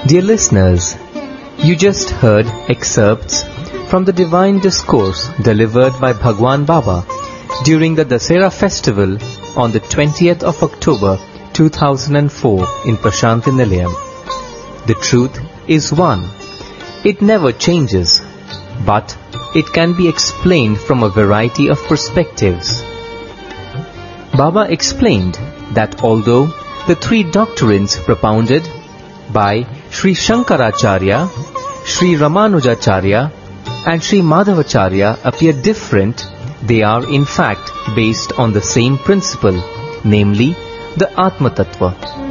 Dear listeners, you just heard excerpts from the divine discourse delivered by Bhagwan Baba during the Dasera festival on the 20th of October 2004 in Prashanti Nilayam. The truth is one. It never changes, but it can be explained from a variety of perspectives. Baba explained that although the three doctrines propounded by Sri Shankaracharya, Sri Ramanujacharya and Sri Madhavacharya appear different, they are in fact based on the same principle, namely the Atma Tattva.